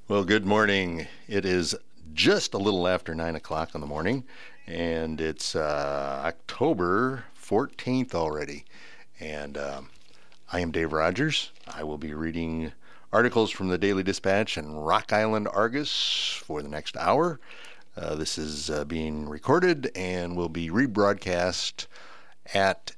Well, good morning. It is just a little after 9 o'clock in the morning, and it's October 14th already. And I am Dave Rogers. I will be reading articles from the Daily Dispatch and Rock Island Argus for the next hour. This is being recorded and will be rebroadcast at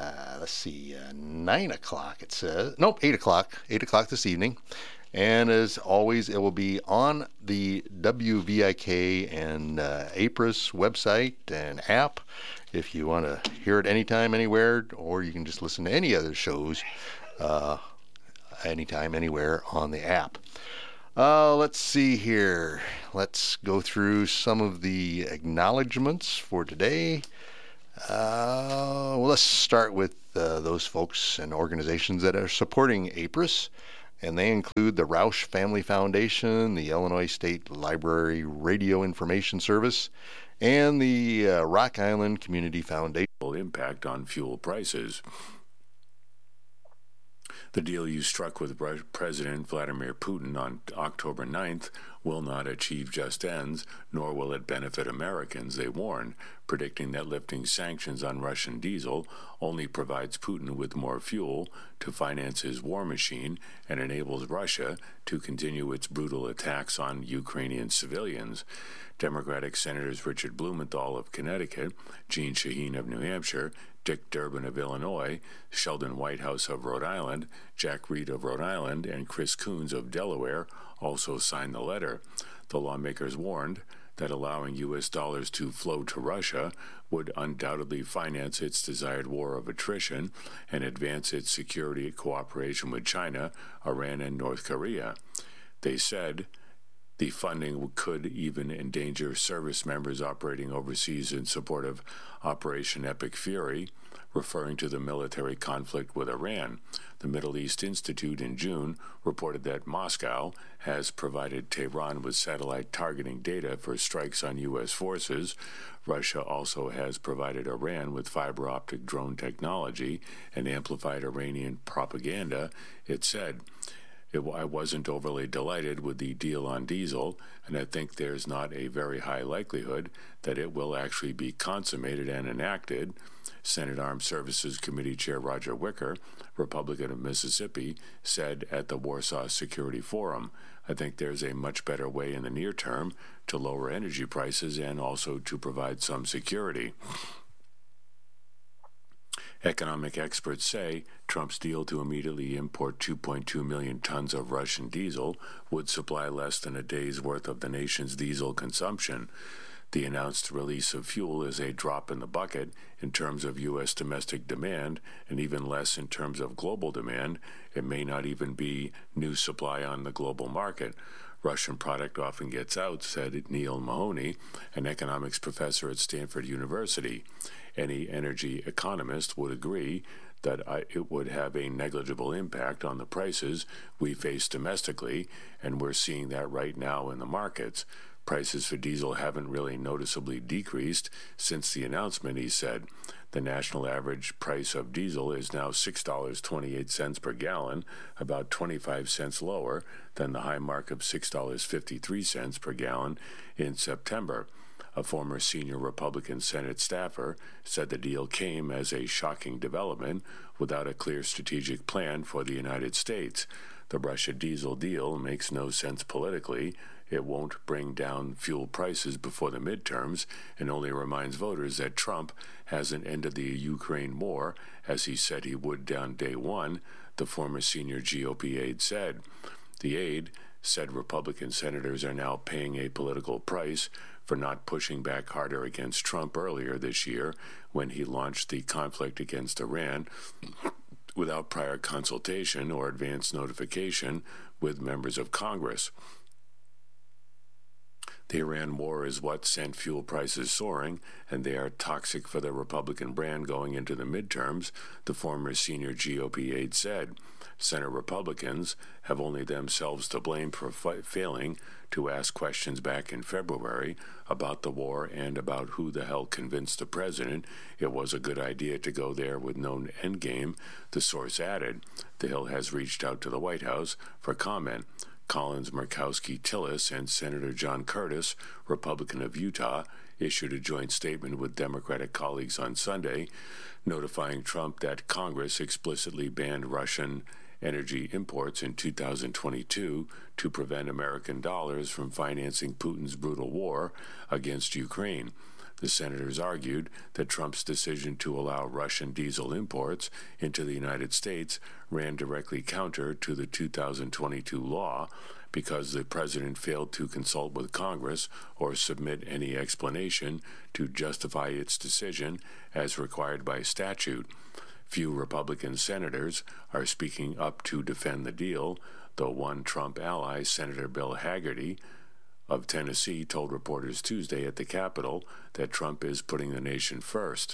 9 o'clock, it says. Nope, 8 o'clock. 8 o'clock this evening. And as always, it will be on the WVIK and APRIS website and app if you want to hear it anytime, anywhere, or you can just listen to any other shows anytime, anywhere on the app. Let's see here. Let's go through some of the acknowledgments for today. Well, let's start with those folks and organizations that are supporting APRIS. And they include the Roush Family Foundation, the Illinois State Library Radio Information Service, and the Rock Island Community Foundation. Impact on fuel prices. The deal you struck with President Vladimir Putin on October 9th will not achieve just ends, nor will it benefit Americans, they warn, predicting that lifting sanctions on Russian diesel only provides Putin with more fuel to finance his war machine and enables Russia to continue its brutal attacks on Ukrainian civilians. Democratic Senators Richard Blumenthal of Connecticut, Jeanne Shaheen of New Hampshire, Dick Durbin of Illinois, Sheldon Whitehouse of Rhode Island, Jack Reed of Rhode Island, and Chris Coons of Delaware also signed the letter. The lawmakers warned that allowing U.S. dollars to flow to Russia would undoubtedly finance its desired war of attrition and advance its security cooperation with China, Iran, and North Korea. They said the funding could even endanger service members operating overseas in support of Operation Epic Fury, referring to the military conflict with Iran. The Middle East Institute in June reported that Moscow has provided Tehran with satellite targeting data for strikes on U.S. forces. Russia also has provided Iran with fiber optic drone technology and amplified Iranian propaganda, it said. I wasn't overly delighted with the deal on diesel, and I think there's not a very high likelihood that it will actually be consummated and enacted. Senate Armed Services Committee Chair Roger Wicker, Republican of Mississippi, said at the Warsaw Security Forum, I think there's a much better way in the near term to lower energy prices and also to provide some security. Economic experts say Trump's deal to immediately import 2.2 million tons of Russian diesel would supply less than a day's worth of the nation's diesel consumption. The announced release of fuel is a drop in the bucket in terms of U.S. domestic demand and even less in terms of global demand. It may not even be new supply on the global market. Russian product often gets out, said Neil Mahoney, an economics professor at Stanford University. Any energy economist would agree that it would have a negligible impact on the prices we face domestically, and we're seeing that right now in the markets. Prices for diesel haven't really noticeably decreased since the announcement, he said. The national average price of diesel is now $6.28 per gallon, about 25 cents lower than the high mark of $6.53 per gallon in September. A former senior Republican Senate staffer said the deal came as a shocking development without a clear strategic plan for the United States. The Russia diesel deal makes no sense politically. It won't bring down fuel prices before the midterms and only reminds voters that Trump hasn't ended the Ukraine war as he said he would on day one, the former senior GOP aide said. The aide said Republican senators are now paying a political price for not pushing back harder against Trump earlier this year when he launched the conflict against Iran without prior consultation or advance notification with members of Congress. The Iran war is what sent fuel prices soaring, and they are toxic for the Republican brand going into the midterms, the former senior GOP aide said. Senate Republicans have only themselves to blame for failing to ask questions back in February about the war and about who the hell convinced the president it was a good idea to go there with no endgame, the source added. The Hill has reached out to the White House for comment. Collins, Murkowski, Tillis, and Senator John Curtis, Republican of Utah, issued a joint statement with Democratic colleagues on Sunday, notifying Trump that Congress explicitly banned Russian energy imports in 2022 to prevent American dollars from financing Putin's brutal war against Ukraine. The senators argued that Trump's decision to allow Russian diesel imports into the United States ran directly counter to the 2022 law because the president failed to consult with Congress or submit any explanation to justify its decision as required by statute. Few Republican senators are speaking up to defend the deal, though one Trump ally, Senator Bill Hagerty of Tennessee, told reporters Tuesday at the Capitol that Trump is putting the nation first.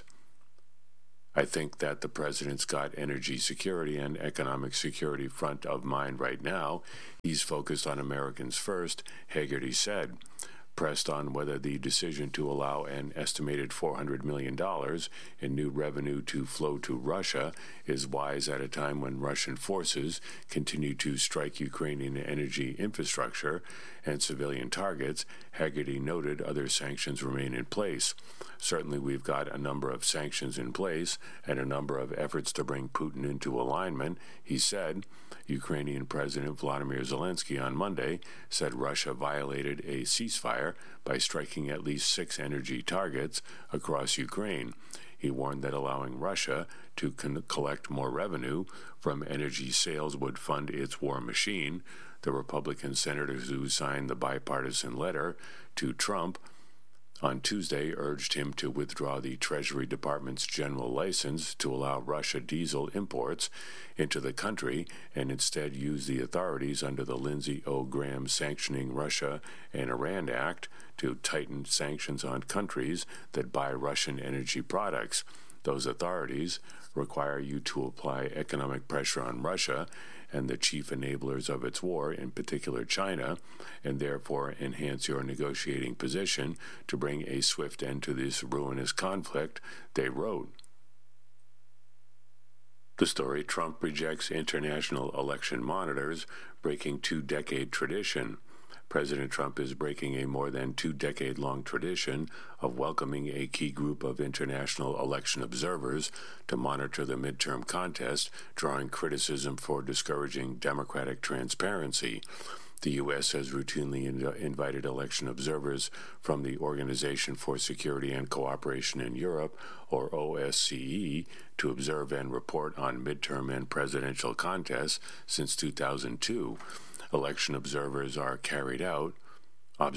I think that the president's got energy security and economic security front of mind right now. He's focused on Americans first, Hagerty said. Pressed on whether the decision to allow an estimated $400 million in new revenue to flow to Russia is wise at a time when Russian forces continue to strike Ukrainian energy infrastructure and civilian targets, Hagerty noted other sanctions remain in place. Certainly we've got a number of sanctions in place and a number of efforts to bring Putin into alignment, he said. Ukrainian President Vladimir Zelensky on Monday said Russia violated a ceasefire by striking at least 6 energy targets across Ukraine. He warned that allowing Russia to collect more revenue from energy sales would fund its war machine. The Republican senators who signed the bipartisan letter to Trump on Tuesday urged him to withdraw the Treasury Department's general license to allow Russia diesel imports into the country and instead use the authorities under the Lindsey O. Graham Sanctioning Russia and Iran Act to tighten sanctions on countries that buy Russian energy products. Those authorities require you to apply economic pressure on Russia and the chief enablers of its war, in particular China, and therefore enhance your negotiating position to bring a swift end to this ruinous conflict, they wrote. The story: Trump rejects international election monitors, breaking 2-decade tradition. President Trump is breaking a more than 2-decade-long tradition of welcoming a key group of international election observers to monitor the midterm contest, drawing criticism for discouraging democratic transparency. The U.S. has routinely invited election observers from the Organization for Security and Cooperation in Europe, or OSCE, to observe and report on midterm and presidential contests since 2002. Observations are carried out by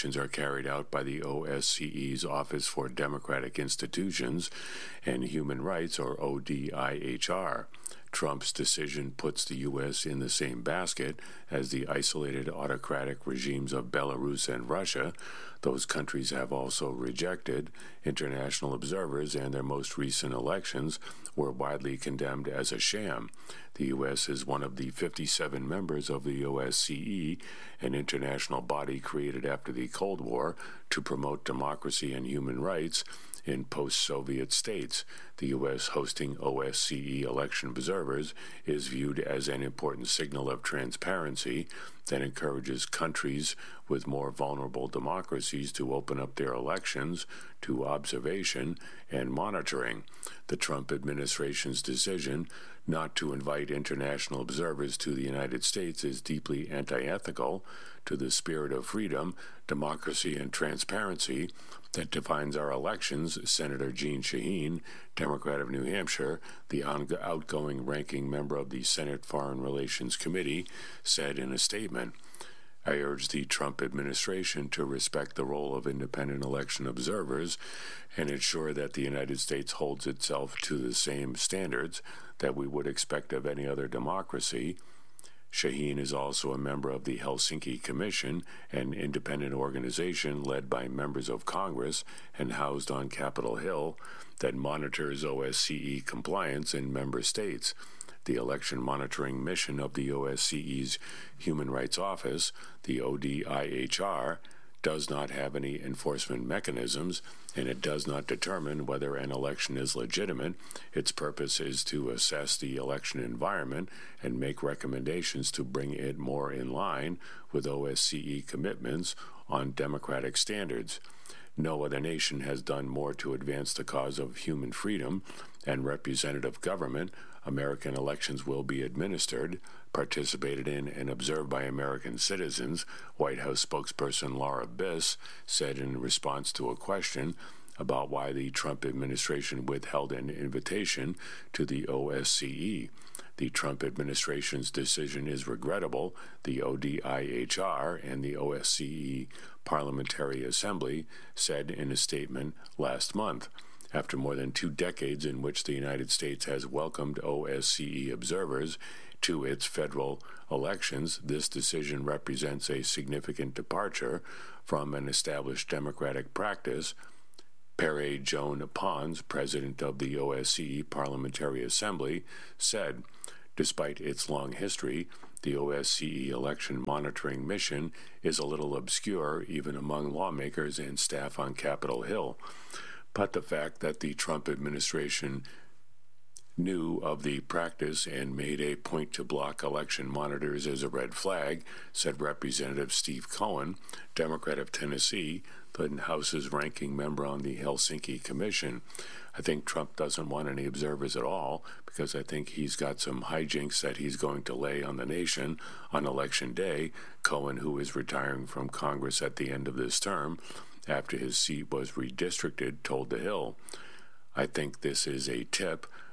the OSCE's Office for Democratic Institutions and Human Rights, or ODIHR. Trump's decision puts the U.S. in the same basket as the isolated autocratic regimes of Belarus and Russia. Those countries have also rejected international observers, and their most recent elections were widely condemned as a sham. The U.S. is one of the 57 members of the OSCE, an international body created after the Cold War to promote democracy and human rights in post-Soviet states. The U.S. hosting OSCE election observers is viewed as an important signal of transparency that encourages countries with more vulnerable democracies to open up their elections to observation and monitoring. The Trump administration's decision not to invite international observers to the United States is deeply anti-ethical to the spirit of freedom, democracy, and transparency that defines our elections, Senator Jeanne Shaheen, Democrat of New Hampshire, the outgoing ranking member of the Senate Foreign Relations Committee, said in a statement. I urge the Trump administration to respect the role of independent election observers and ensure that the United States holds itself to the same standards that we would expect of any other democracy. Shaheen is also a member of the Helsinki Commission, an independent organization led by members of Congress and housed on Capitol Hill that monitors OSCE compliance in member states. The election monitoring mission of the OSCE's Human Rights Office, the ODIHR, does not have any enforcement mechanisms, and it does not determine whether an election is legitimate. Its purpose is to assess the election environment and make recommendations to bring it more in line with OSCE commitments on democratic standards. No other nation has done more to advance the cause of human freedom and representative government. American elections will be administered, participated in, and observed by American citizens, White House spokesperson Laura Biss said in response to a question about why the Trump administration withheld an invitation to the OSCE. The Trump administration's decision is regrettable, the ODIHR and the OSCE Parliamentary Assembly said in a statement last month. After more than 2 decades in which the United States has welcomed OSCE observers to its federal elections, this decision represents a significant departure from an established democratic practice. Pere Joan Pons, president of the OSCE Parliamentary Assembly, said, despite its long history, the OSCE election monitoring mission is a little obscure even among lawmakers and staff on Capitol Hill. But the fact that the Trump administration knew of the practice and made a point to block election monitors is a red flag, said Representative Steve Cohen, Democrat of Tennessee, the House's ranking member on the Helsinki Commission. I think Trump doesn't want any observers at all because I think he's got some hijinks that he's going to lay on the nation on Election Day. Cohen, who is retiring from Congress at the end of this term after his seat was redistricted, told The Hill, I think this is a tip